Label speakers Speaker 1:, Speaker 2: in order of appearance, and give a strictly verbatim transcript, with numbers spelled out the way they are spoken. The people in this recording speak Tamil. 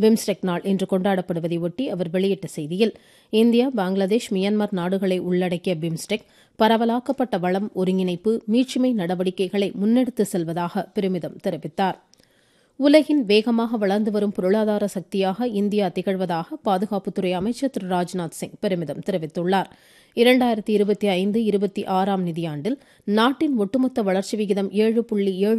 Speaker 1: பிம்ஸ்டெக் நாள் இன்று கொண்டாடப்படுவதை ஒட்டி அவர் வெளியிட்ட செய்தியில் இந்தியா, பங்களாதேஷ், மியான்மர் நாடுகளை உள்ளடக்கிய பிம்ஸ்டெக் பரவலாக்கப்பட்ட வளம், ஒருங்கிணைப்பு, மீட்சிமை நடவடிக்கைகளை முன்னெடுத்து செல்வதாக பெருமிதம் தெரிவித்தார். உலகின் வேகமாக வளர்ந்து வரும் பொருளாதார சக்தியாக இந்தியா திகழ்வதாக பாதுகாப்புத்துறை அமைச்சர் திரு ராஜ்நாத் சிங் பெருமிதம் தெரிவித்துள்ளார். இரண்டாயிரத்தி இருபத்தி ஐந்து இருபத்தி ஆறாம் நிதியாண்டில் நாட்டின் ஒட்டுமொத்த வளர்ச்சி விகிதம் ஏழு புள்ளி ஏழு